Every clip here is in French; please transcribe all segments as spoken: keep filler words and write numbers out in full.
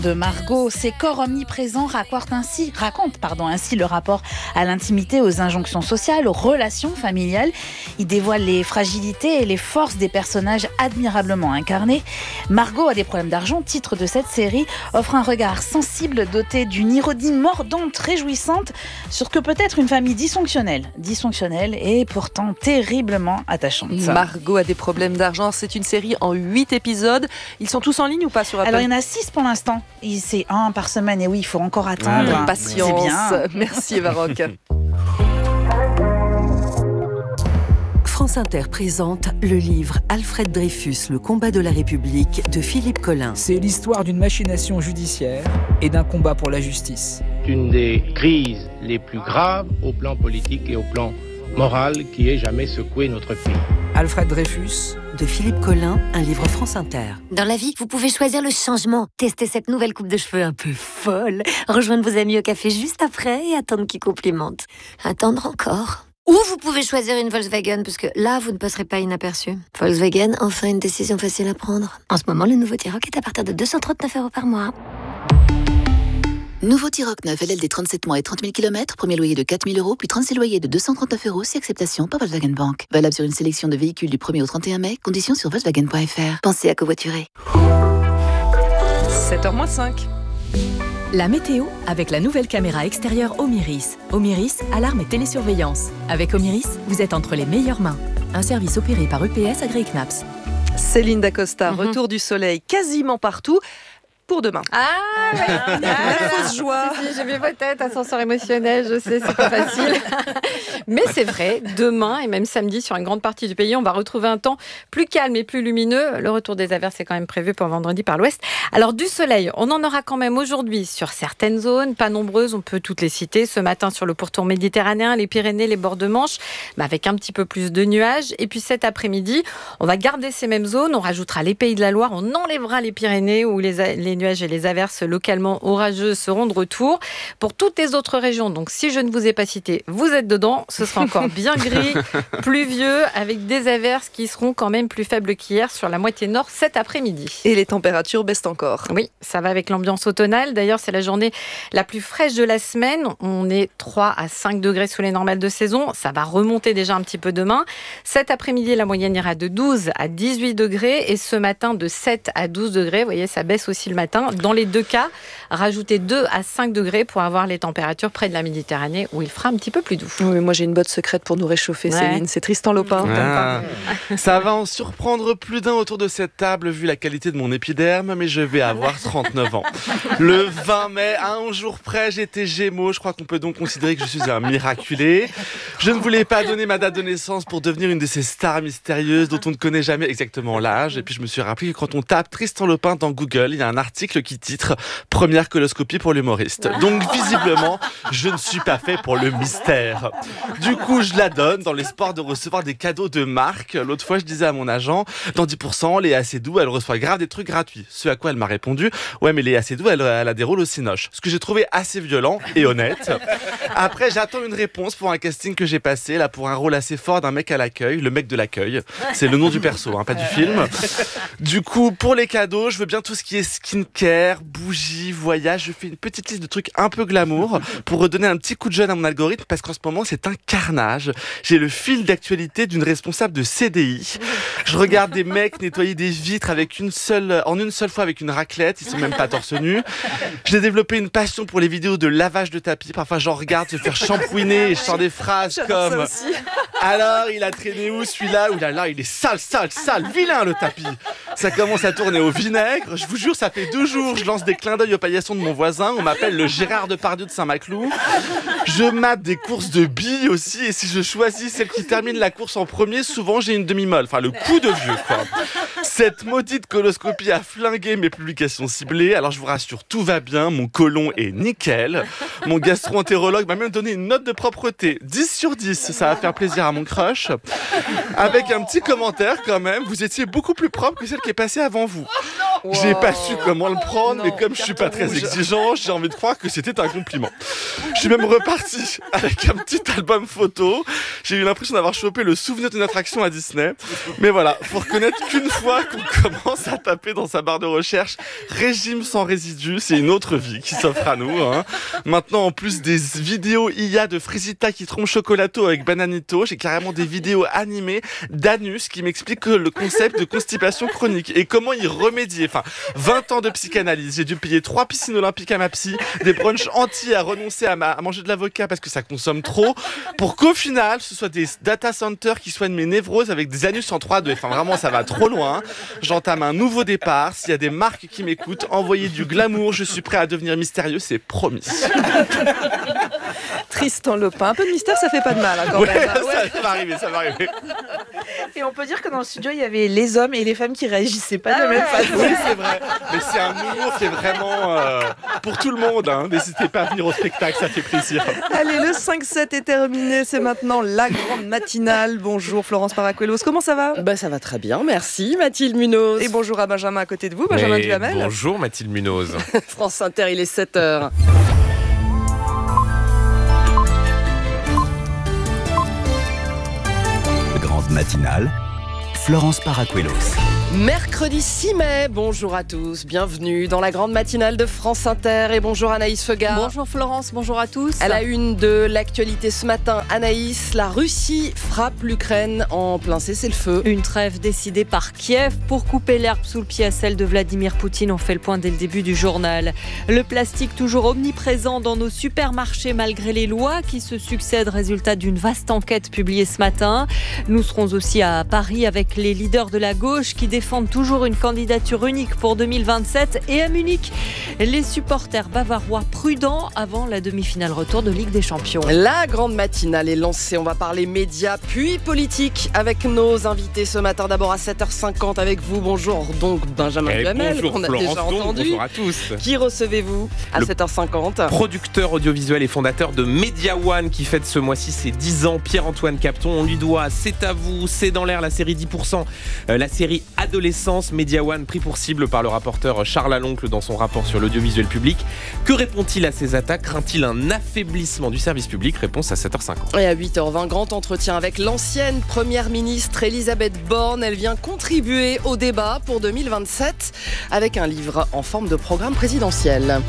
de Margot. Ses corps omniprésents racontent ainsi, racontent, pardon, ainsi le rapport à l'intimité, aux injonctions sociales, aux relations familiales. Il dévoile les fragilités et les forces des personnages admirablement incarnés. Margot a des problèmes d'argent, titre de cette série, offre un regard sensible doté d'une ironie mordante, réjouissante sur ce que peut être une famille dysfonctionnelle. Dysfonctionnelle et pourtant terriblement attachante. Margot a des problèmes d'argent, c'est une série en huit épisodes. Ils sont tous en ligne ou pas sur Apple ? Alors il y en a six pour l'instant. C'est un par semaine et oui, il faut encore attendre. Mmh, patience. C'est bien. Merci Eva Rock. France Inter présente le livre Alfred Dreyfus, le combat de la République de Philippe Collin. C'est l'histoire d'une machination judiciaire et d'un combat pour la justice. Une des crises les plus graves au plan politique et au plan moral qui ait jamais secoué notre pays. Alfred Dreyfus de Philippe Collin, un livre France Inter. Dans la vie, vous pouvez choisir le changement, tester cette nouvelle coupe de cheveux un peu folle, rejoindre vos amis au café juste après et attendre qu'ils complimentent. Attendre encore. Ou vous pouvez choisir une Volkswagen, parce que là, vous ne passerez pas inaperçu. Volkswagen, enfin une décision facile à prendre. En ce moment, le nouveau T-Roc est à partir de deux cent trente-neuf euros par mois. Nouveau T-Roc neuf, L L D trente-sept mois et trente mille kilomètres, premier loyer de quatre mille euros, puis trente-six loyers de deux cent trente-neuf euros, si acceptation par Volkswagen Bank. Valable sur une sélection de véhicules du premier au trente et un mai, conditions sur volkswagen point f r. Pensez à covoiturer. sept heures moins cinq. La météo avec la nouvelle caméra extérieure Omiris. Omiris, alarme et télésurveillance. Avec Omiris, vous êtes entre les meilleures mains. Un service opéré par E P S agréé C N A P S. Céline Dacosta, Mm-hmm. retour du soleil quasiment partout. Pour demain. Ah, ouais. La fausse joie. Si, si, j'ai vu vos têtes, ascenseur émotionnel, je sais, c'est pas facile. Mais c'est vrai, demain et même samedi, sur une grande partie du pays, on va retrouver un temps plus calme et plus lumineux. Le retour des averses est quand même prévu pour vendredi par l'ouest. Alors du soleil, on en aura quand même aujourd'hui sur certaines zones, pas nombreuses, on peut toutes les citer. Ce matin sur le pourtour méditerranéen, les Pyrénées, les bords de Manche, mais avec un petit peu plus de nuages. Et puis cet après-midi, on va garder ces mêmes zones, on rajoutera les Pays de la Loire, on enlèvera les Pyrénées où les, les nuages et les averses localement orageuses seront de retour. Pour toutes les autres régions, donc si je ne vous ai pas cité, vous êtes dedans, ce sera encore bien gris, pluvieux, avec des averses qui seront quand même plus faibles qu'hier sur la moitié nord cet après-midi. Et les températures baissent encore. Oui, ça va avec l'ambiance automnale. D'ailleurs, c'est la journée la plus fraîche de la semaine. On est trois à cinq degrés sous les normales de saison. Ça va remonter déjà un petit peu demain. Cet après-midi, la moyenne ira de douze à dix-huit degrés et ce matin de sept à douze degrés. Vous voyez, ça baisse aussi le matin. Dans les deux cas, rajoutez deux à cinq degrés pour avoir les températures près de la Méditerranée où il fera un petit peu plus doux. Oui, moi j'ai une botte secrète pour nous réchauffer, Ouais. Céline. C'est Tristan Lopin. Ah, ça va en surprendre plus d'un autour de cette table vu la qualité de mon épiderme, mais je vais avoir trente-neuf ans. Le vingt mai, à un jour près, j'étais Gémeaux. Je crois qu'on peut donc considérer que je suis un miraculé. Je ne voulais pas donner ma date de naissance pour devenir une de ces stars mystérieuses dont on ne connaît jamais exactement l'âge. Et puis je me suis rappelé que quand on tape Tristan Lopin dans Google, il y a un article qui titre « Première coloscopie pour l'humoriste ». Donc visiblement, je ne suis pas fait pour le mystère. Du coup, je la donne dans l'espoir de recevoir des cadeaux de marque. L'autre fois, je disais à mon agent, dans dix pour cent, Léa Seydoux, elle reçoit grave des trucs gratuits. Ce à quoi elle m'a répondu, ouais, mais Léa Seydoux, elle, elle a des rôles au cinoche. Ce que j'ai trouvé assez violent et honnête. Après, j'attends une réponse pour un casting que j'ai passé, là, pour un rôle assez fort d'un mec à l'accueil, le mec de l'accueil. C'est le nom du perso, hein, pas du film. Du coup, pour les cadeaux, je veux bien tout ce qui est skincare, bougies, voyage. Je fais une petite liste de trucs un peu glamour pour redonner un petit coup de jeune à mon algorithme parce qu'en ce moment, c'est un carnage. J'ai le fil d'actualité d'une responsable de C D I. Je regarde des mecs nettoyer des vitres avec une seule, en une seule fois avec une raclette. Ils sont même pas torse nu. J'ai développé une passion pour les vidéos de lavage de tapis. Parfois, j'en regarde se faire shampouiner et je sors des phrases comme « Alors, il a traîné où celui-là » ou « Là, là, il est sale, sale, sale, vilain le tapis !» Ça commence à tourner au vinaigre. Je vous jure, ça fait deux jours. Je lance des clins d'œil au paillasson de mon voisin. On m'appelle le Gérard Depardieu de Saint-Maclou. Je mate des courses de billes aussi. Et si je choisis celle qui termine la course en premier, souvent j'ai une demi-molle. Enfin, le coup de vieux, quoi. Cette maudite coloscopie a flingué mes publications ciblées. Alors, je vous rassure, tout va bien. Mon côlon est nickel. Mon gastro-entérologue m'a même donné une note de propreté. dix sur dix. Ça va faire plaisir à mon crush. Avec un petit commentaire, quand même. Vous étiez beaucoup plus propre que celle qui est passée avant vous. Wow. J'ai pas su comment le prendre, non, mais comme je suis pas très rouge. exigeant, j'ai envie de croire que c'était un compliment. Je suis même reparti avec un petit album photo. J'ai eu l'impression d'avoir chopé le souvenir d'une attraction à Disney. Mais voilà, faut reconnaître qu'une fois qu'on commence à taper dans sa barre de recherche régime sans résidus, c'est une autre vie qui s'offre à nous. Hein. Maintenant, en plus des vidéos I A de Frisita qui trompe Chocolato avec Bananito, j'ai carrément des vidéos animées d'Anus qui m'expliquent le concept de constipation chronique et comment y remédier. Enfin, vingt ans de psychanalyse, j'ai dû payer trois piscines olympiques à ma psy, des brunchs entiers à renoncer à, ma, à manger de l'avocat parce que ça consomme trop, pour qu'au final, ce soit des data centers qui soignent mes névroses avec des anus en trois D. Enfin, vraiment, ça va trop loin. J'entame un nouveau départ. S'il y a des marques qui m'écoutent, envoyez du glamour. Je suis prêt à devenir mystérieux, c'est promis. Tristan Lopin. Un peu de mystère, ça fait pas de mal, hein, quand ouais, même. Ça, ouais. ça va arriver, ça va arriver. Et on peut dire que dans le studio, il y avait les hommes et les femmes qui réagissaient pas de la même façon. Oui, c'est vrai. Mais c'est un humour qui est vraiment euh, pour tout le monde. Hein. N'hésitez pas à venir au spectacle, ça fait plaisir. Allez, le cinq sept est terminé. C'est maintenant la grande matinale. Bonjour Florence Paracuelos. Comment ça va ? Bah, ça va très bien, merci Mathilde Munoz. Et bonjour à Benjamin à côté de vous, Benjamin Mais Duhamel. Bonjour Mathilde Munoz. France Inter, il est sept heures. Grande matinale, Florence Paracuelos. Mercredi six mai, bonjour à tous, bienvenue dans la grande matinale de France Inter et bonjour Anaïs Fegard. Bonjour Florence, bonjour à tous. À la une de l'actualité ce matin, Anaïs, la Russie frappe l'Ukraine en plein cessez-le-feu. Une trêve décidée par Kiev pour couper l'herbe sous le pied à celle de Vladimir Poutine. On fait le point dès le début du journal. Le plastique toujours omniprésent dans nos supermarchés malgré les lois qui se succèdent, résultat d'une vaste enquête publiée ce matin. Nous serons aussi à Paris avec les leaders de la gauche qui défendent toujours une candidature unique pour deux mille vingt-sept et à Munich, les supporters bavarois prudents avant la demi-finale retour de Ligue des Champions. La grande matinale est lancée, on va parler médias puis politique avec nos invités ce matin. D'abord à sept heures cinquante avec vous, bonjour donc Benjamin Eh, Duhamel, bonjour qu'on a Florence déjà Don, entendu. bonjour à tous. Qui recevez-vous à Le sept heures cinquante ? Producteur audiovisuel et fondateur de Media One qui fête ce mois-ci ses dix ans, Pierre-Antoine Capton. On lui doit C'est à vous, C'est dans l'air, la série dix pour cent, euh, la série Adolescence. Media One pris pour cible par le rapporteur Charles Aloncle dans son rapport sur l'audiovisuel public. Que répond-il à ces attaques ? Craint-il un affaiblissement du service public ? Réponse à sept heures cinquante. Et à huit heures vingt, grand entretien avec l'ancienne première ministre Elisabeth Borne. Elle vient contribuer au débat pour deux mille vingt-sept avec un livre en forme de programme présidentiel.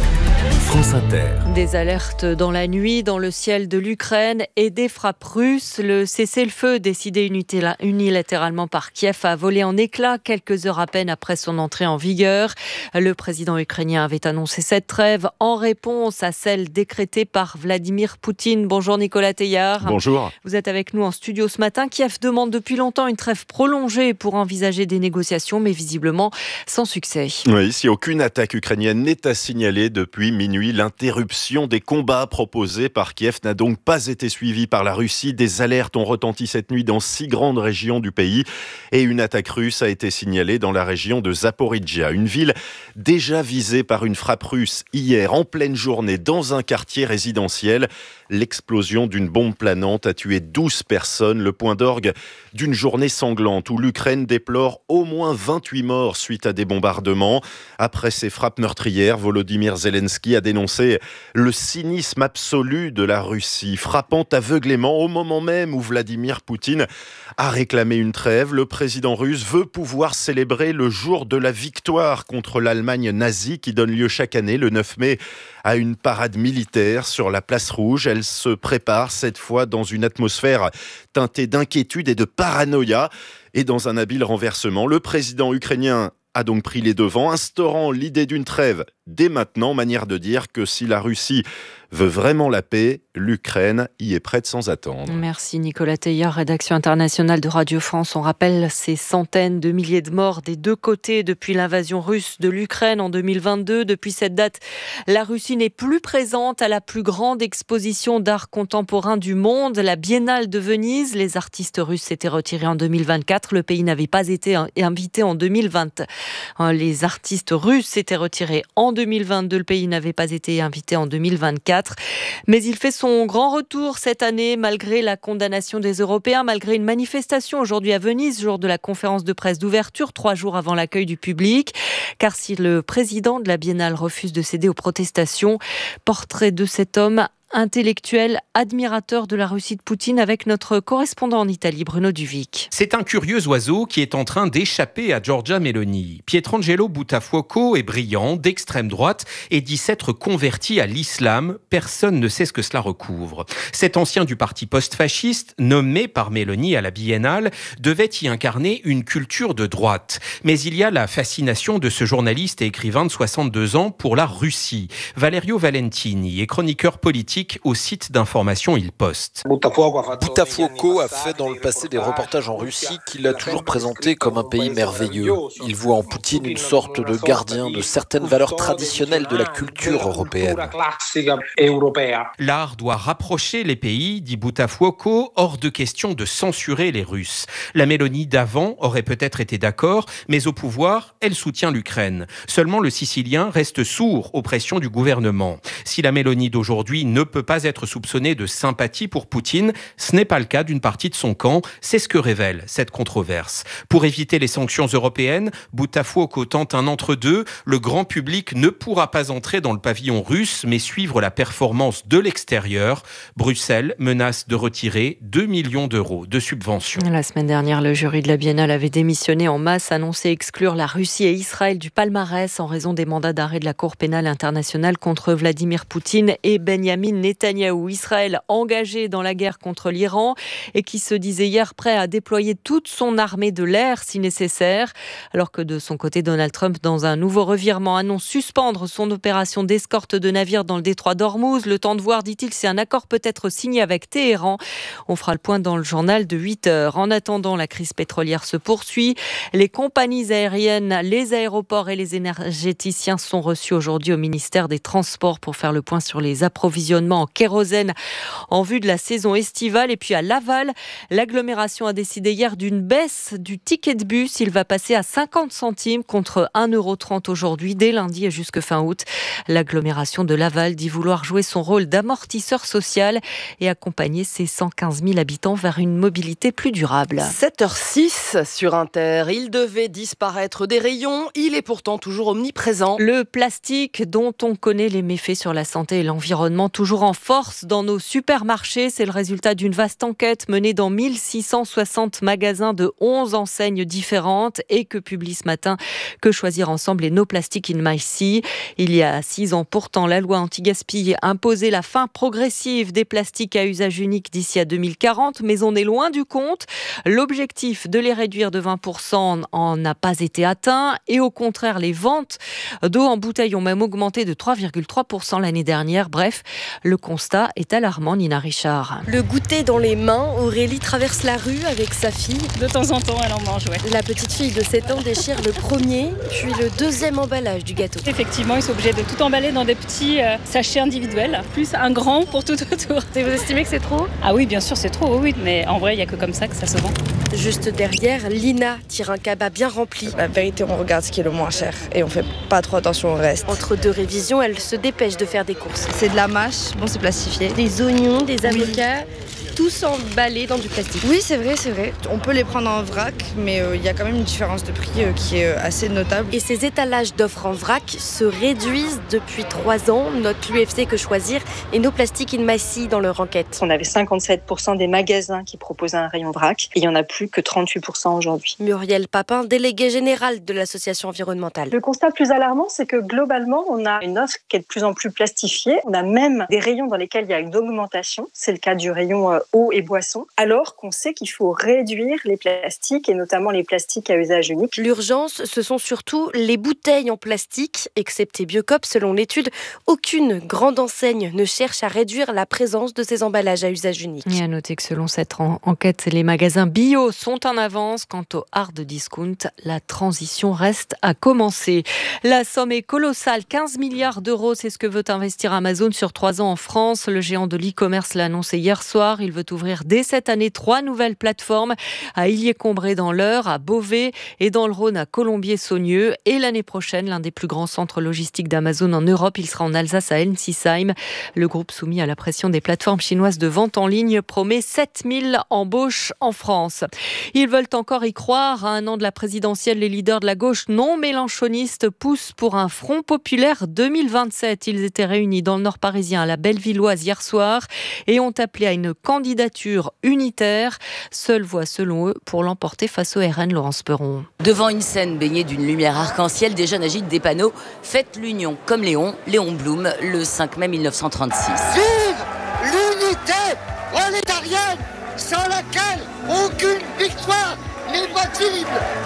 France Inter. Des alertes dans la nuit dans le ciel de l'Ukraine et des frappes russes. Le cessez-le-feu décidé unilatéralement par Kiev a volé en éclats quelques heures à peine après son entrée en vigueur. Le président ukrainien avait annoncé cette trêve en réponse à celle décrétée par Vladimir Poutine. Bonjour Nicolas Teillard. Bonjour. Vous êtes avec nous en studio ce matin. Kiev demande depuis longtemps une trêve prolongée pour envisager des négociations, mais visiblement sans succès. Oui, si aucune attaque ukrainienne n'est à signaler depuis minuit, l'interruption des combats proposée par Kiev n'a donc pas été suivie par la Russie. Des alertes ont retenti cette nuit dans six grandes régions du pays et une attaque russe a été signalée dans la région de Zaporizhzhia, une ville déjà visée par une frappe russe hier en pleine journée dans un quartier résidentiel. L'explosion d'une bombe planante a tué douze personnes, le point d'orgue d'une journée sanglante où l'Ukraine déplore au moins vingt-huit morts suite à des bombardements. Après ces frappes meurtrières, Volodymyr Zelensky a dénoncé le cynisme absolu de la Russie, frappant aveuglément au moment même où Vladimir Poutine a réclamé une trêve. Le président russe veut pouvoir célébrer le jour de la victoire contre l'Allemagne nazie qui donne lieu chaque année le neuf mai à une parade militaire sur la place rouge. Elle se prépare cette fois dans une atmosphère teintée d'inquiétude et de paranoïa et dans un habile renversement. Le président ukrainien a donc pris les devants, instaurant l'idée d'une trêve dès maintenant, manière de dire que si la Russie veut vraiment la paix, l'Ukraine y est prête sans attendre. Merci Nicolas Teillard, rédaction internationale de Radio France. On rappelle ces centaines de milliers de morts des deux côtés depuis l'invasion russe de l'Ukraine en deux mille vingt-deux. Depuis cette date, la Russie n'est plus présente à la plus grande exposition d'art contemporain du monde, la Biennale de Venise. Les artistes russes s'étaient retirés en deux mille vingt-quatre. Le pays n'avait pas été invité en deux mille vingt. Les artistes russes s'étaient retirés en deux mille vingt-deux. Le pays n'avait pas été invité en deux mille vingt-quatre. vingt-quatre. Mais il fait son grand retour cette année malgré la condamnation des Européens, malgré une manifestation aujourd'hui à Venise, jour de la conférence de presse d'ouverture, trois jours avant l'accueil du public. Car si le président de la Biennale refuse de céder aux protestations, portrait de cet homme intellectuel, admirateur de la Russie de Poutine, avec notre correspondant en Italie, Bruno Duvic. C'est un curieux oiseau qui est en train d'échapper à Giorgia Meloni. Pietrangelo Buttafuoco est brillant, d'extrême droite, et dit s'être converti à l'islam. Personne ne sait ce que cela recouvre. Cet ancien du parti post-fasciste, nommé par Meloni à la Biennale, devait y incarner une culture de droite. Mais il y a la fascination de ce journaliste et écrivain de soixante-deux ans pour la Russie. Valerio Valentini est chroniqueur politique au site d'information Il Poste. Buttafuoco a fait dans le passé des reportages en Russie qu'il a toujours présenté comme un pays merveilleux. Il voit en Poutine une sorte de gardien de certaines valeurs traditionnelles de la culture européenne. L'art doit rapprocher les pays, dit Buttafuoco, hors de question de censurer les Russes. La Mélanie d'avant aurait peut-être été d'accord, mais au pouvoir, elle soutient l'Ukraine. Seulement le Sicilien reste sourd aux pressions du gouvernement. Si la Mélanie d'aujourd'hui ne peut pas être soupçonnée de sympathie pour Poutine, ce n'est pas le cas d'une partie de son camp. C'est ce que révèle cette controverse. Pour éviter les sanctions européennes, Buttafuoco tente un entre-deux. Le grand public ne pourra pas entrer dans le pavillon russe, mais suivre la performance de l'extérieur. Bruxelles menace de retirer deux millions d'euros de subventions. La semaine dernière, le jury de la Biennale avait démissionné en masse, annoncé exclure la Russie et Israël du palmarès en raison des mandats d'arrêt de la Cour pénale internationale contre Vladimir Poutine et Benyamin Netanyahou. Israël engagé dans la guerre contre l'Iran et qui se disait hier prêt à déployer toute son armée de l'air si nécessaire. Alors que de son côté, Donald Trump, dans un nouveau revirement, annonce suspendre son opération d'escorte de navires dans le détroit d'Ormuz. Le temps de voir, dit-il, si un accord peut être signé avec Téhéran. On fera le point dans le journal de huit heures. En attendant, la crise pétrolière se poursuit. Les compagnies aériennes, les aéroports et les énergéticiens sont reçus aujourd'hui au ministère des Transports pour faire le point sur les approvisionnements en kérosène en vue de la saison estivale. Et puis à Laval, l'agglomération a décidé hier d'une baisse du ticket de bus. Il va passer à cinquante centimes contre un euro trente aujourd'hui, dès lundi et jusque fin août. L'agglomération de Laval dit vouloir jouer son rôle d'amortisseur social et accompagner ses cent quinze mille habitants vers une mobilité plus durable. sept heures six sur Inter. Il devait disparaître des rayons. Il est pourtant toujours omniprésent. Le plastique dont on connaît les méfaits sur la santé et l'environnement, toujours en force dans nos supermarchés. C'est le résultat d'une vaste enquête menée dans mille six cent soixante magasins de onze enseignes différentes et que publie ce matin Que choisir ensemble et No Plastic in My Sea. Il y a six ans pourtant, la loi anti-gaspi imposait la fin progressive des plastiques à usage unique d'ici à deux mille quarante, mais on est loin du compte. L'objectif de les réduire de vingt pour cent en n'a pas été atteint et au contraire, les ventes d'eau en bouteille ont même augmenté de trois virgule trois pour cent l'année dernière. Bref, le constat est alarmant, Nina Richard. Le goûter dans les mains, Aurélie traverse la rue avec sa fille. De temps en temps, elle en mange, ouais. La petite fille de sept ans déchire le premier, puis le deuxième emballage du gâteau. Effectivement, ils sont obligés de tout emballer dans des petits euh, sachets individuels, plus un grand pour tout autour. Et vous estimez que c'est trop ? Ah oui, bien sûr, c'est trop, oui, mais en vrai, il n'y a que comme ça que ça se vend. Juste derrière, Lina tire un cabas bien rempli. La vérité, on regarde ce qui est le moins cher et on fait pas trop attention au reste. Entre deux révisions, elle se dépêche de faire des courses. C'est de la mâche, bon c'est plastifié. Des oignons, des avocats... Oui. Tous emballés dans du plastique. Oui, c'est vrai, c'est vrai. On peut les prendre en vrac, mais il euh, y a quand même une différence de prix euh, qui est euh, assez notable. Et ces étalages d'offres en vrac se réduisent depuis trois ans. Note l'U F C Que Choisir et No Plastic in My Sea dans leur enquête. On avait cinquante-sept pour cent des magasins qui proposaient un rayon vrac et il n'y en a plus que trente-huit pour cent aujourd'hui. Muriel Papin, déléguée générale de l'association environnementale. Le constat plus alarmant, c'est que globalement, on a une offre qui est de plus en plus plastifiée. On a même des rayons dans lesquels il y a une augmentation. C'est le cas du rayon euh, eau et boissons, alors qu'on sait qu'il faut réduire les plastiques et notamment les plastiques à usage unique. L'urgence, ce sont surtout les bouteilles en plastique, excepté Biocop. Selon l'étude, aucune grande enseigne ne cherche à réduire la présence de ces emballages à usage unique. Et à noter que selon cette en- enquête, les magasins bio sont en avance. Quant au hard discount, la transition reste à commencer. La somme est colossale, quinze milliards d'euros, c'est ce que veut investir Amazon sur trois ans en France. Le géant de l'e-commerce l'a annoncé hier soir. Il veut veut ouvrir dès cette année trois nouvelles plateformes à Illier-Combré dans l'Eure, à Beauvais et dans le Rhône à Colombier-Saunieux. Et l'année prochaine, l'un des plus grands centres logistiques d'Amazon en Europe, il sera en Alsace à Ensisheim. Le groupe soumis à la pression des plateformes chinoises de vente en ligne promet sept mille embauches en France. Ils veulent encore y croire. À un an de la présidentielle, les leaders de la gauche non mélenchonistes poussent pour un Front populaire deux mille vingt-sept. Ils étaient réunis dans le Nord parisien à la Bellevilloise hier soir et ont appelé à une candidature unitaire. Seule voie, selon eux, pour l'emporter face au R N, Laurence Perron. Devant une scène baignée d'une lumière arc-en-ciel, des jeunes agitent des panneaux « Faites l'union comme Léon, Léon Blum, le cinq mai mille neuf cent trente-six ». Vive l'unité prolétarienne sans laquelle aucune victoire n'est possible.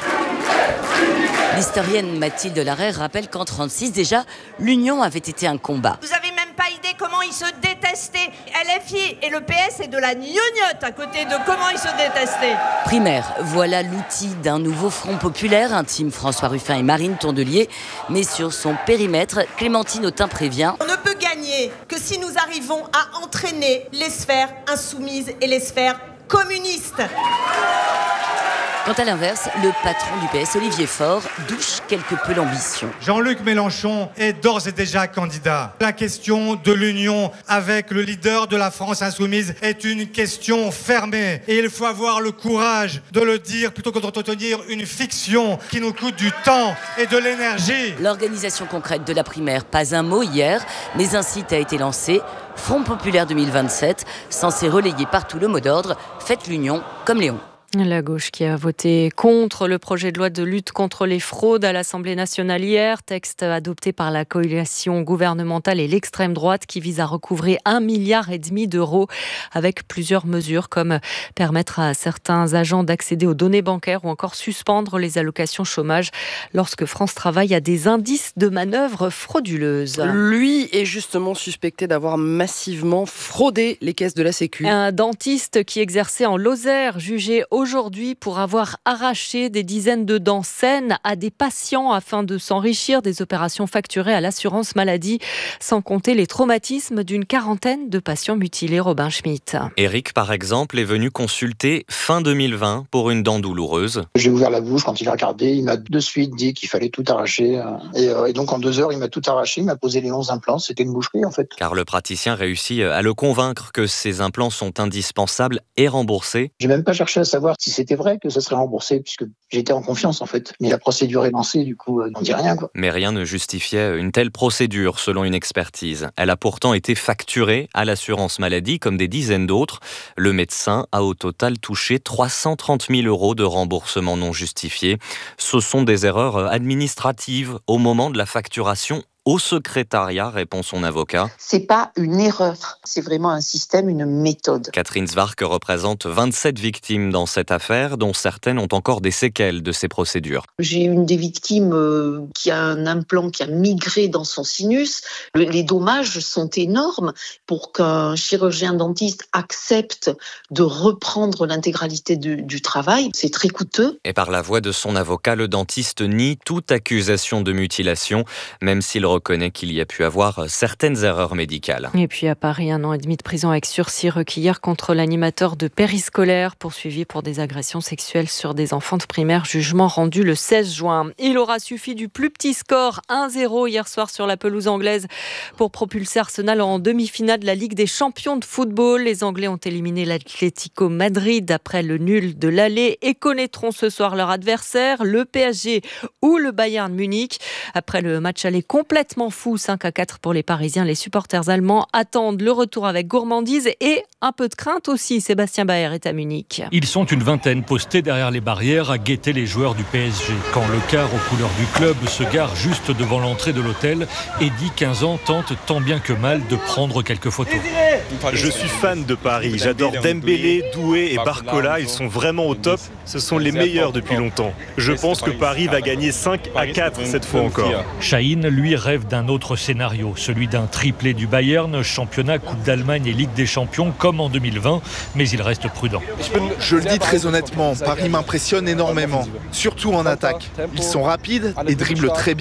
L'historienne Mathilde Larère rappelle qu'en trente-six déjà, l'union avait été un combat. Vous avez même pas idée comment ils se détestaient. L F I et le P S est de la gnognotte à côté de comment ils se détestaient. Primaire, voilà l'outil d'un nouveau front populaire, intime François Ruffin et Marine Tondelier. Mais sur son périmètre, Clémentine Autain prévient. On ne peut gagner que si nous arrivons à entraîner les sphères insoumises et les sphères communistes. Quant à l'inverse, le patron du P S, Olivier Faure, douche quelque peu l'ambition. Jean-Luc Mélenchon est d'ores et déjà candidat. La question de l'union avec le leader de la France insoumise est une question fermée. Et il faut avoir le courage de le dire plutôt que d'entretenir une fiction qui nous coûte du temps et de l'énergie. L'organisation concrète de la primaire, pas un mot hier, mais un site a été lancé. Front populaire deux mille vingt-sept, censé relayer partout le mot d'ordre « Faites l'union comme Léon ». La gauche qui a voté contre le projet de loi de lutte contre les fraudes à l'Assemblée nationale hier, texte adopté par la coalition gouvernementale et l'extrême droite qui vise à recouvrer un milliard et demi d'euros avec plusieurs mesures comme permettre à certains agents d'accéder aux données bancaires ou encore suspendre les allocations chômage lorsque France Travail a des indices de manœuvres frauduleuses. Lui est justement suspecté d'avoir massivement fraudé les caisses de la Sécu. Un dentiste qui exerçait en Lozère, jugé aujourd'hui pour avoir arraché des dizaines de dents saines à des patients afin de s'enrichir, des opérations facturées à l'assurance maladie, sans compter les traumatismes d'une quarantaine de patients mutilés. Robin Schmitt. Eric, par exemple, est venu consulter fin deux mille vingt pour une dent douloureuse. J'ai ouvert la bouche, quand il a regardé, il m'a de suite dit qu'il fallait tout arracher. Et, euh, et donc en deux heures, il m'a tout arraché, il m'a posé les longs implants, c'était une boucherie en fait. Car le praticien réussit à le convaincre que ces implants sont indispensables et remboursés. J'ai même pas cherché à savoir si c'était vrai que ça serait remboursé, puisque j'étais en confiance en fait. Mais la procédure est lancée, du coup, on dit rien quoi. Mais rien ne justifiait une telle procédure selon une expertise. Elle a pourtant été facturée à l'assurance maladie comme des dizaines d'autres. Le médecin a au total touché trois cent trente mille euros de remboursement non justifié. Ce sont des erreurs administratives au moment de la facturation. Au secrétariat, répond son avocat. C'est pas une erreur, c'est vraiment un système, une méthode. Catherine Zwark représente vingt-sept victimes dans cette affaire, dont certaines ont encore des séquelles de ces procédures. J'ai une des victimes euh, qui a un implant qui a migré dans son sinus. Le, les dommages sont énormes pour qu'un chirurgien dentiste accepte de reprendre l'intégralité du, du travail. C'est très coûteux. Et par la voix de son avocat, le dentiste nie toute accusation de mutilation, même s'il reconnaît qu'il y a pu avoir certaines erreurs médicales. Et puis à Paris, un an et demi de prison avec sursis requis hier contre l'animateur de périscolaire poursuivi pour des agressions sexuelles sur des enfants de primaire. Jugement rendu le seize juin. Il aura suffi du plus petit score un zéro hier soir sur la pelouse anglaise pour propulser Arsenal en demi-finale de la Ligue des champions de football. Les Anglais ont éliminé l'Atlético Madrid après le nul de l'aller et connaîtront ce soir leur adversaire, le P S G ou le Bayern Munich. Après le match aller complètement fou, cinq à quatre pour les Parisiens, les supporters allemands attendent le retour avec gourmandise et un peu de crainte aussi. Sébastien Baer est à Munich. Ils sont une vingtaine postés derrière les barrières à guetter les joueurs du P S G. Quand le car aux couleurs du club se gare juste devant l'entrée de l'hôtel, Eddy, quinze ans, tente tant bien que mal de prendre quelques photos. Je suis fan de Paris. J'adore Dembélé, Doué et Barcola. Ils sont vraiment au top. Ce sont les meilleurs depuis longtemps. Je pense que Paris va gagner cinq à quatre cette fois encore. Chahine, lui, rêve d'un autre scénario, celui d'un triplé du Bayern, championnat, Coupe d'Allemagne et Ligue des Champions comme en deux mille vingt, mais il reste prudent. Je le dis très honnêtement, Paris m'impressionne énormément, surtout en attaque. Ils sont rapides et dribblent très bien.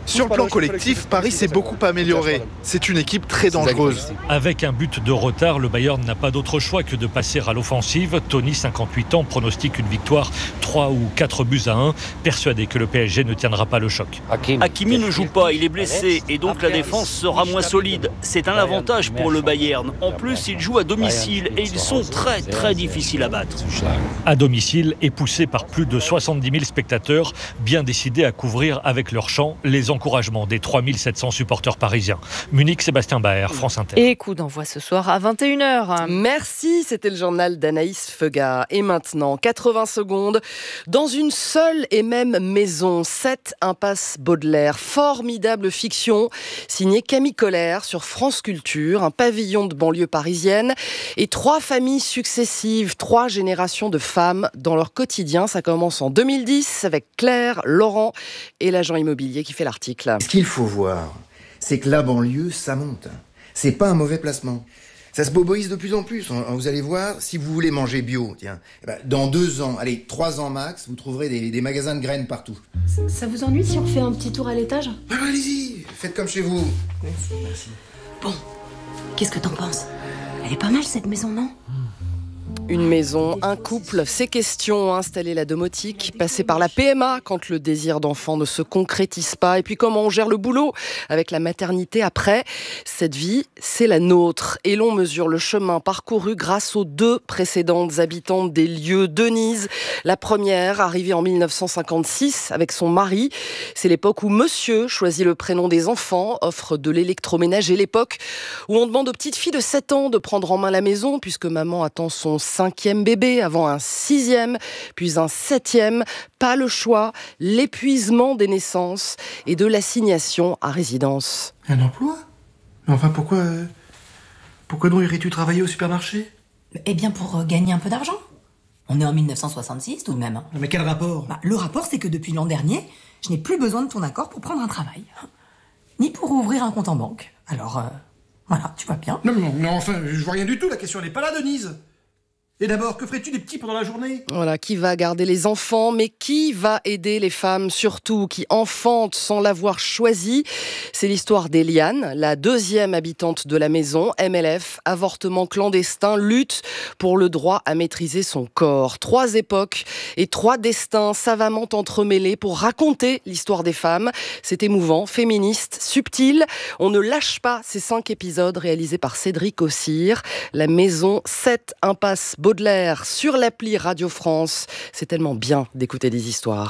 Sur le plan collectif, Paris s'est beaucoup amélioré. C'est une équipe très dangereuse. Avec un but de retard, le Bayern n'a pas d'autre choix que de passer à l'offensive. Tony, cinquante-huit ans, pronostique une victoire trois ou quatre buts à un, persuadé que le P S G ne tiendra pas le choc. Hakimi ne joue pas, il est blessé et donc la défense sera moins solide. C'est un avantage pour le Bayern. En plus, ils jouent à domicile et ils sont très très difficiles à battre. À domicile et poussé par plus de soixante-dix mille spectateurs, bien décidés à couvrir avec leur chant les encouragements des trois mille sept cents supporters parisiens. Munich, Sébastien Baer, France Inter. Et coup d'envoi ce soir à vingt et une heures. Merci, c'était le journal d'Anaïs Feugat. Et maintenant, quatre-vingts secondes, dans une seule et même maison, sept impasse Baudelaire. Formidable fiction, signée Camille Colère sur France Culture, un pavillon de banlieue parisienne et trois familles successives, trois générations de femmes dans leur quotidien. Ça commence en deux mille dix avec Claire, Laurent et l'agent immobilier qui fait l'article. Ce qu'il faut voir, c'est que la banlieue, ça monte. C'est pas un mauvais placement. Ça se boboise de plus en plus. Vous allez voir, si vous voulez manger bio, tiens, dans deux ans, allez, trois ans max, vous trouverez des, des magasins de graines partout. Ça, ça vous ennuie si on fait un petit tour à l'étage ? Ah, allez-y, faites comme chez vous. Merci, merci. Bon, qu'est-ce que t'en penses ? Elle est pas mal cette maison, non ? Une maison, un couple, ces questions, installer la domotique, passer par la P M A quand le désir d'enfant ne se concrétise pas, et puis comment on gère le boulot avec la maternité après. Cette vie, c'est la nôtre, et l'on mesure le chemin parcouru grâce aux deux précédentes habitantes des lieux. Denise, la première, arrivée en mille neuf cent cinquante-six avec son mari. C'est l'époque où monsieur choisit le prénom des enfants, offre de l'électroménager, l'époque où on demande aux petites filles de sept ans de prendre en main la maison, puisque maman attend son cinquième bébé, avant un sixième, puis un septième. Pas le choix, l'épuisement des naissances et de l'assignation à résidence. Un emploi ? Mais enfin, pourquoi... Euh, pourquoi donc irais-tu travailler au supermarché ? Eh bien, pour euh, gagner un peu d'argent. On est en mille neuf cent soixante-six, tout de même. Mais quel rapport ? Bah, le rapport, c'est que depuis l'an dernier, je n'ai plus besoin de ton accord pour prendre un travail. Ni pour ouvrir un compte en banque. Alors, euh, voilà, tu vois bien. Non, non, non, enfin, je vois rien du tout, la question n'est pas là, Denise. Et d'abord, que ferais-tu des petits pendant la journée ? Voilà, qui va garder les enfants, mais qui va aider les femmes, surtout, qui enfantent sans l'avoir choisi ? C'est l'histoire d'Eliane, la deuxième habitante de la maison. M L F, avortement clandestin, lutte pour le droit à maîtriser son corps. Trois époques et trois destins savamment entremêlés pour raconter l'histoire des femmes. C'est émouvant, féministe, subtil. On ne lâche pas ces cinq épisodes réalisés par Cédric Ossire. La maison sept impasse Baudelaire sur l'appli Radio France. C'est tellement bien d'écouter des histoires.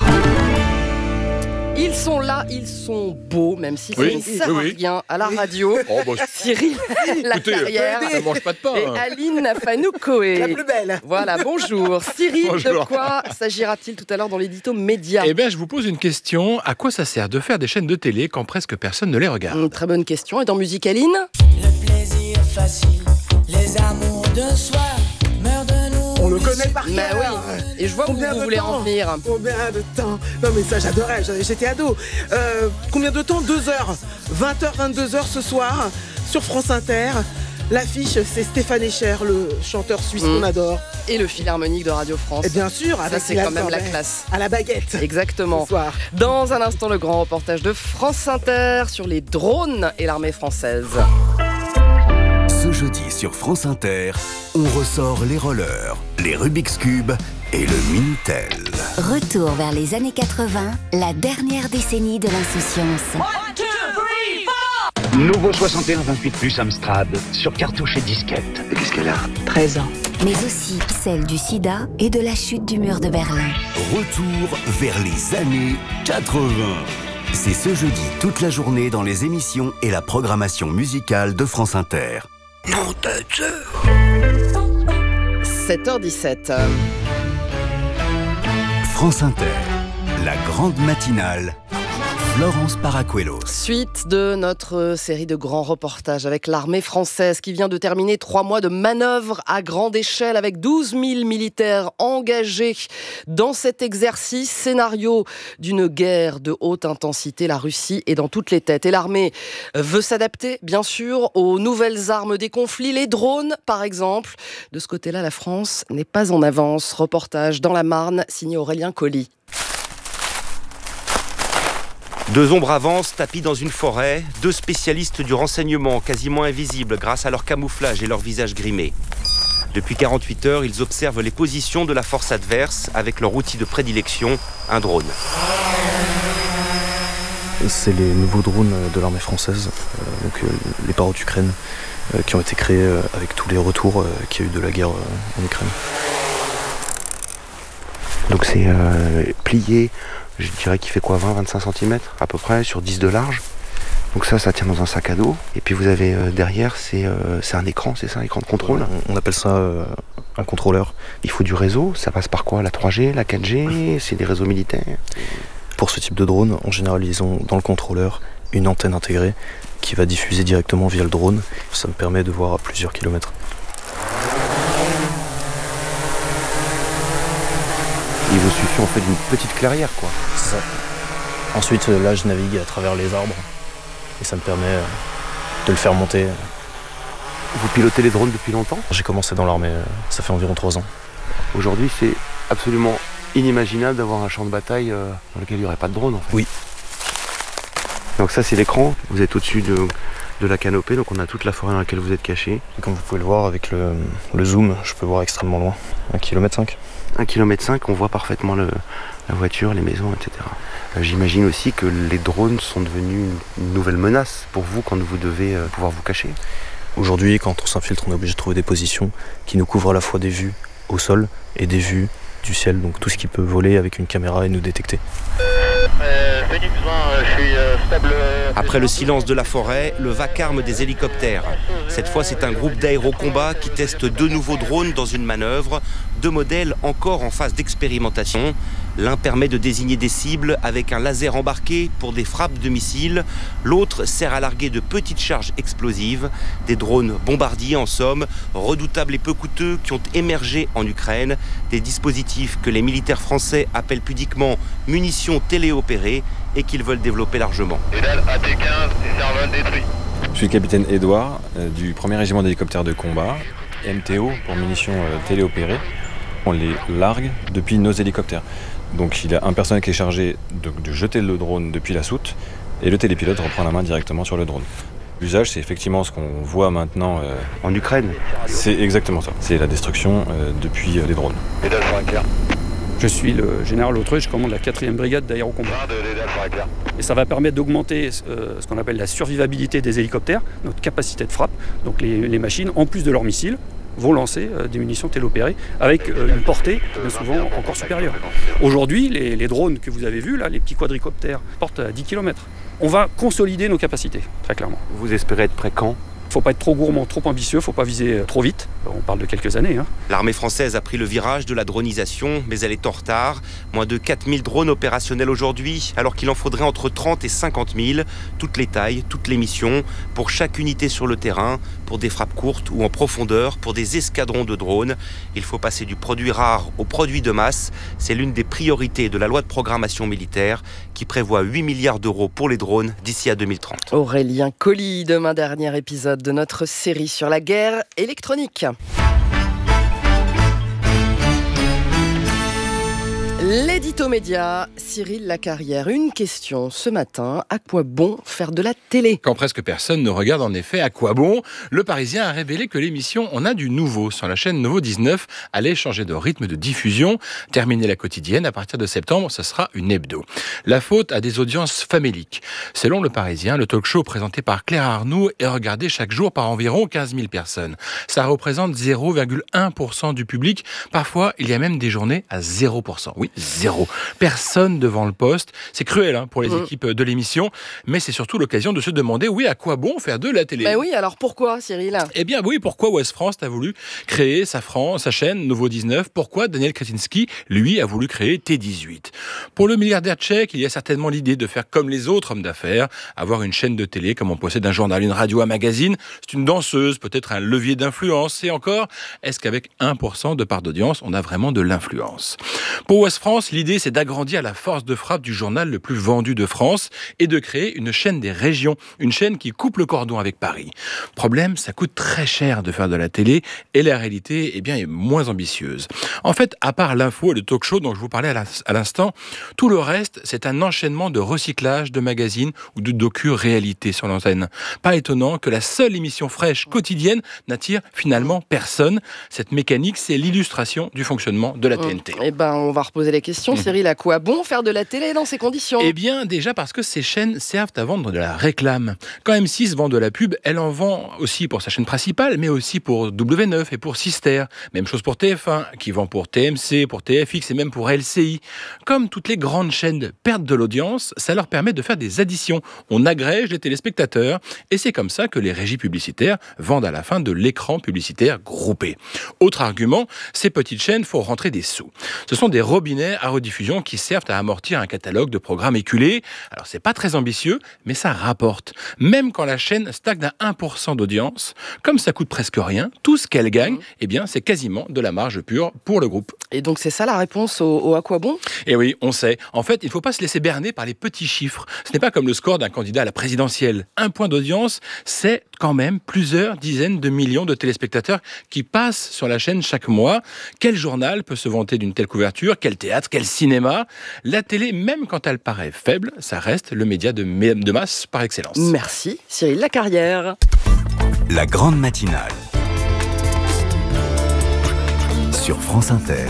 Ils sont là, ils sont beaux, même si oui, ça ne sert oui, oui. à rien à la radio. Oh, bah, Cyril, la écoutez, carrière, ça mange pas de pain. et Aline Fanou-Coé. La plus belle. Voilà, bonjour. Cyril, Bonjour. de quoi s'agira-t-il tout à l'heure dans l'édito média ? Eh bien, je vous pose une question. À quoi ça sert de faire des chaînes de télé quand presque personne ne les regarde ? Une très bonne question. Et dans Musique Aline ? Le plaisir facile, les amours de soi meurent de nous. On le connaît par Mais cœur. oui. Et je vois où Combien vous de voulez temps en venir. Combien de temps ? Non mais ça j'adorais, j'étais ado. Euh, combien de temps ? Deux heures. vingt heures, vingt-deux heures ce soir sur France Inter. L'affiche, c'est Stéphane Echer, le chanteur suisse Mmh. qu'on adore. Et le Philharmonique de Radio France. Et bien sûr, Ça, avec c'est Ilan quand même la Corbet. classe. À la baguette. Exactement. Ce soir. Dans un instant, le grand reportage de France Inter sur les drones et l'armée française. Ce jeudi sur France Inter, on ressort les rollers, les Rubik's Cube et le Minitel. Retour vers les années quatre-vingts, la dernière décennie de l'insouciance. Nouveau soixante et un vingt-huit plus Amstrad sur cartouche et disquette. Et qu'est-ce qu'elle a ? treize ans. Mais aussi celle du sida et de la chute du mur de Berlin. Retour vers les années quatre-vingts. C'est ce jeudi toute la journée dans les émissions et la programmation musicale de France Inter. Non, sept heures dix-sept. France Inter, la grande matinale. Florence Paracuelos. Suite de notre série de grands reportages avec l'armée française qui vient de terminer trois mois de manœuvres à grande échelle avec douze mille militaires engagés dans cet exercice. Scénario d'une guerre de haute intensité. La Russie est dans toutes les têtes. Et l'armée veut s'adapter, bien sûr, aux nouvelles armes des conflits. Les drones, par exemple. De ce côté-là, la France n'est pas en avance. Reportage dans la Marne, signé Aurélien Colli. Deux ombres avancent, tapis dans une forêt, deux spécialistes du renseignement quasiment invisibles grâce à leur camouflage et leur visage grimé. Depuis quarante-huit heures, ils observent les positions de la force adverse avec leur outil de prédilection, un drone. C'est les nouveaux drones de l'armée française, euh, donc euh, les Parrot Ukraine, euh, qui ont été créés euh, avec tous les retours euh, qu'il y a eu de la guerre euh, en Ukraine. Donc c'est euh, plié, je dirais qu'il fait quoi, vingt à vingt-cinq centimètres à peu près, sur dix de large. Donc ça, ça tient dans un sac à dos. Et puis vous avez euh, derrière, c'est, euh, c'est un écran, c'est ça, un écran de contrôle. On appelle ça euh, un contrôleur. Il faut du réseau, ça passe par quoi? La trois G, la quatre G, c'est des réseaux militaires? Pour ce type de drone, en général, ils ont dans le contrôleur une antenne intégrée qui va diffuser directement via le drone. Ça me permet de voir à plusieurs kilomètres. Il vous suffit en fait d'une petite clairière, quoi. C'est ça. Ensuite, là, je navigue à travers les arbres. Et ça me permet de le faire monter. Vous pilotez les drones depuis longtemps? J'ai commencé dans l'armée, ça fait environ trois ans. Aujourd'hui, c'est absolument inimaginable d'avoir un champ de bataille dans lequel il n'y aurait pas de drone, en fait. Oui. Donc ça, c'est l'écran. Vous êtes au-dessus de, de la canopée, donc on a toute la forêt dans laquelle vous êtes caché. Et comme vous pouvez le voir avec le, le zoom, je peux voir extrêmement loin. un kilomètre cinq. un kilomètre cinq, on voit parfaitement le, la voiture, les maisons, et cetera. Euh, j'imagine aussi que les drones sont devenus une nouvelle menace pour vous quand vous devez euh, pouvoir vous cacher. Aujourd'hui, quand on s'infiltre, on est obligé de trouver des positions qui nous couvrent à la fois des vues au sol et des vues du ciel, donc tout ce qui peut voler avec une caméra et nous détecter. Euh, Phoenix vingt, je suis euh, stable. Après le silence de la forêt, le vacarme des hélicoptères. Cette fois, c'est un groupe d'aérocombats qui teste deux nouveaux drones dans une manœuvre, deux modèles encore en phase d'expérimentation. L'un permet de désigner des cibles avec un laser embarqué pour des frappes de missiles. L'autre sert à larguer de petites charges explosives. Des drones bombardiers en somme, redoutables et peu coûteux, qui ont émergé en Ukraine. Des dispositifs que les militaires français appellent pudiquement munitions téléopérées et qu'ils veulent développer largement. Pédale A T quinze et Serval détruit. Je suis le capitaine Édouard euh, du premier régiment d'hélicoptères de combat, M T O pour munitions euh, téléopérées. On les largue depuis nos hélicoptères. Donc il y a un personnel qui est chargé de, de jeter le drone depuis la soute et le télépilote reprend la main directement sur le drone. L'usage, c'est effectivement ce qu'on voit maintenant euh, en Ukraine. C'est exactement ça. C'est la destruction euh, depuis euh, les drones. Pédale sur un clair. Je suis le général Autruy, je commande la quatrième brigade d'aérocombat. Et ça va permettre d'augmenter euh, ce qu'on appelle la survivabilité des hélicoptères, notre capacité de frappe. Donc les, les machines, en plus de leurs missiles, vont lancer euh, des munitions téléopérées avec euh, une portée bien souvent encore supérieure. Aujourd'hui, les, les drones que vous avez vus, là, les petits quadricoptères, portent à dix kilomètres. On va consolider nos capacités, très clairement. Vous espérez être prêt quand ? Faut pas être trop gourmand, trop ambitieux, faut pas viser trop vite. On parle de quelques années. Hein. L'armée française a pris le virage de la dronisation, mais elle est en retard. Moins de quatre mille drones opérationnels aujourd'hui, alors qu'il en faudrait entre trente et cinquante mille. Toutes les tailles, toutes les missions, pour chaque unité sur le terrain, pour des frappes courtes ou en profondeur, pour des escadrons de drones. Il faut passer du produit rare au produit de masse. C'est l'une des priorités de la loi de programmation militaire, qui prévoit huit milliards d'euros pour les drones d'ici à deux mille trente. Aurélien Colli, demain dernier épisode de notre série sur la guerre électronique. L'édito média, Cyril Lacarrière. Une question ce matin, à quoi bon faire de la télé ? Quand presque personne ne regarde en effet à quoi bon, le Parisien a révélé que l'émission On a du nouveau sur la chaîne Nouveau dix-neuf allait changer de rythme de diffusion. Terminer la quotidienne, à partir de septembre, ce sera une hebdo. La faute à des audiences faméliques. Selon le Parisien, le talk-show présenté par Claire Arnoux est regardé chaque jour par environ quinze mille personnes. Ça représente zéro virgule un pour cent du public. Parfois, il y a même des journées à zéro pour cent. Oui, zéro. Personne devant le poste. C'est cruel hein, pour les mmh. équipes de l'émission, mais c'est surtout l'occasion de se demander, oui, à quoi bon faire de la télé ? Ben oui, alors pourquoi, Cyril ? Eh bien oui, pourquoi Ouest France a voulu créer sa, France, sa chaîne Nouveau dix-neuf ? Pourquoi Daniel Kretinsky, lui, a voulu créer T dix-huit ? Pour le milliardaire tchèque, il y a certainement l'idée de faire comme les autres hommes d'affaires, avoir une chaîne de télé comme on possède un journal, une radio, un magazine. C'est une danseuse, peut-être un levier d'influence. Et encore, est-ce qu'avec un pour cent de part d'audience, on a vraiment de l'influence ? Pour Ouest France, France, l'idée c'est d'agrandir la force de frappe du journal le plus vendu de France et de créer une chaîne des régions, une chaîne qui coupe le cordon avec Paris. Problème, ça coûte très cher de faire de la télé et la réalité eh bien, est moins ambitieuse. En fait, à part l'info et le talk-show dont je vous parlais à l'instant, tout le reste, c'est un enchaînement de recyclage de magazines ou de docu-réalité sur l'antenne. Pas étonnant que la seule émission fraîche quotidienne n'attire finalement personne. Cette mécanique, c'est l'illustration du fonctionnement de la T N T. Eh ben, on va reposer la question. Mmh. Cyril, à quoi bon faire de la télé dans ces conditions ? Eh bien, déjà parce que ces chaînes servent à vendre de la réclame. Quand M six vend de la pub, elle en vend aussi pour sa chaîne principale, mais aussi pour W neuf et pour Sister. Même chose pour T F un, qui vend pour T M C, pour T F X et même pour L C I. Comme toutes les grandes chaînes perdent de l'audience, ça leur permet de faire des additions. On agrège les téléspectateurs et c'est comme ça que les régies publicitaires vendent à la fin de l'écran publicitaire groupé. Autre argument, ces petites chaînes font rentrer des sous. Ce sont des robinets à rediffusion qui servent à amortir un catalogue de programmes éculés. Alors c'est pas très ambitieux, mais ça rapporte. Même quand la chaîne stagne à un pour cent d'audience, comme ça coûte presque rien, tout ce qu'elle gagne, eh bien c'est quasiment de la marge pure pour le groupe. Et donc c'est ça la réponse au, au à quoi bon ? Eh oui, on sait. En fait, il ne faut pas se laisser berner par les petits chiffres. Ce n'est pas comme le score d'un candidat à la présidentielle. Un point d'audience, c'est quand même plusieurs dizaines de millions de téléspectateurs qui passent sur la chaîne chaque mois. Quel journal peut se vanter d'une telle couverture ? Quel théâtre ? Quel cinéma ? La télé, même quand elle paraît faible, ça reste le média de, de masse par excellence. Merci Cyril Lacarrière. La grande matinale sur France Inter.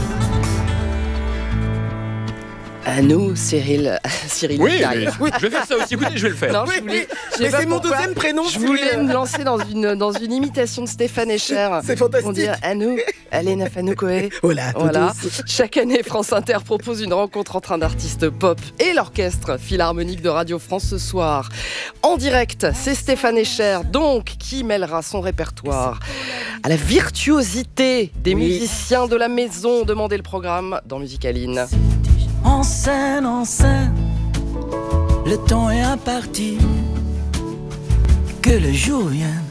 À nous, Cyril. Cyril oui, mais, oui, je vais faire ça aussi. Écoutez, je vais le faire. Non, je voulais, je mais c'est mon deuxième prénom. Je voulais me lancer dans une, dans une imitation de Stéphane Escher. C'est fantastique. On dit à nous, Alena Fanoukoé. Voilà, voilà. Chaque année, France Inter propose une rencontre entre un artiste pop et l'orchestre philharmonique de Radio France ce soir. En direct, c'est Stéphane Escher, donc, qui mêlera son répertoire à la virtuosité des oui. musiciens de la maison. Demandez le programme dans Musicaline. En scène, en scène, le temps est imparti, que le jour vienne